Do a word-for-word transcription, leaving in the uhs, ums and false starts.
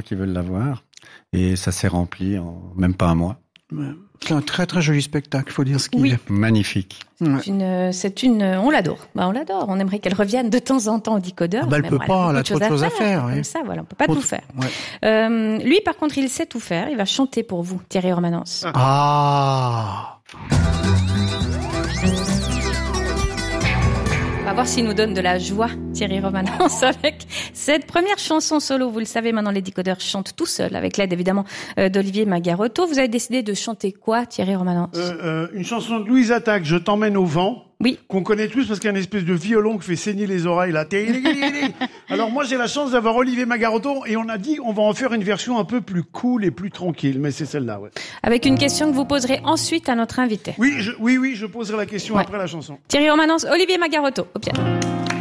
qui veulent la voir. Et ça s'est rempli en même pas un mois. C'est un très très joli spectacle, il faut dire ce qu'il oui. est. Magnifique. Ouais. C'est une, c'est une, on l'adore. Bah, on l'adore. On aimerait qu'elle revienne de temps en temps au Décodeur. Ah bah, elle peut pas, elle a trop de choses à faire. Comme oui. ça, voilà, on peut pas Autre... tout faire. Ouais. Euh, lui, par contre, il sait tout faire. Il va chanter pour vous, Thierry Romanens. Ah. On va voir s'il nous donne de la joie, Thierry Romanens, avec cette première chanson solo. Vous le savez, maintenant, les Décodeurs chantent tout seuls, avec l'aide, évidemment, euh, d'Olivier Magarotto. Vous avez décidé de chanter quoi, Thierry Romanens? euh, euh, Une chanson de Louise Attaque, Je t'emmène au vent. Oui. Qu'on connaît tous parce qu'il y a une espèce de violon qui fait saigner les oreilles, là. Alors, moi, j'ai la chance d'avoir Olivier Magarotto et on a dit, on va en faire une version un peu plus cool et plus tranquille. Mais c'est celle-là, ouais. Avec une question que vous poserez ensuite à notre invité. Oui, je, oui, oui, je poserai la question ouais. après la chanson. Thierry Romanens, Olivier Magarotto, au piano.